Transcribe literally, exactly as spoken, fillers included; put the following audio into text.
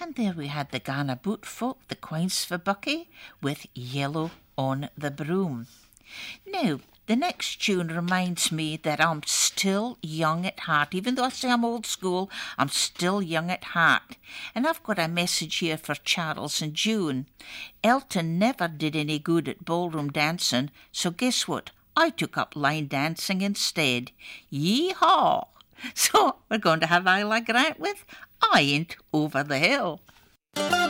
And there we had the Ghana Boot folk, the Queens for Bucky, with Yellow on the Broom. Now, the next tune reminds me that I'm still young at heart. Even though I say I'm old school, I'm still young at heart. And I've got a message here for Charles and June. Elton never did any good at ballroom dancing, so guess what? I took up line dancing instead. Yee-haw! So we're going to have Isla Grant with I Ain't Over the Hill.